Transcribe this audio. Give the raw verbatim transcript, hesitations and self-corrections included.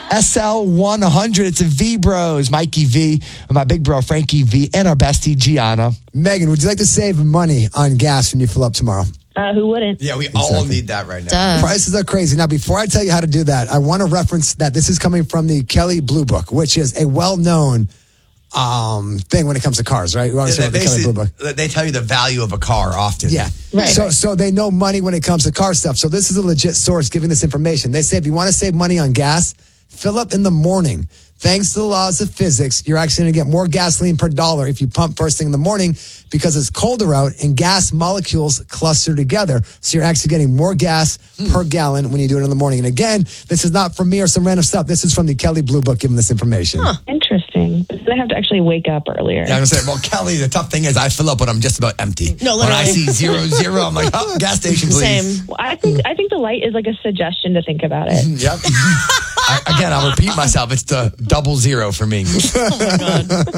S L one hundred. It's a V Bros. Mikey V, and my big bro Frankie V, and our bestie Gianna. Megan, would you like to save money on gas when you fill up tomorrow? Uh, who wouldn't? Yeah, we exactly. all need that right now. Duh. Prices are crazy. Now, before I tell you how to do that, I want to reference that this is coming from the Kelley Blue Book, which is a well-known um, thing when it comes to cars, right? Yeah, they, the Kelley Blue Book. They tell you the value of a car often. Yeah. Right. So, so they know money when it comes to car stuff. So this is a legit source giving this information. They say if you want to save money on gas, fill up in the morning. Thanks to the laws of physics, you're actually going to get more gasoline per dollar if you pump first thing in the morning because it's colder out and gas molecules cluster together. So you're actually getting more gas hmm. per gallon when you do it in the morning. And again, this is not from me or some random stuff. This is from the Kelley Blue Book giving this information. Huh. Interesting. So I have to actually wake up earlier. Yeah, I'm going to say, well, Kelly, the tough thing is I fill up when I'm just about empty. No, when literally. I see zero, zero, I'm like, oh, gas station, please. Same. Well, I think I think the light is like a suggestion to think about it. Yep. I, again, I'll repeat myself. It's the double zero for me. Oh, my God.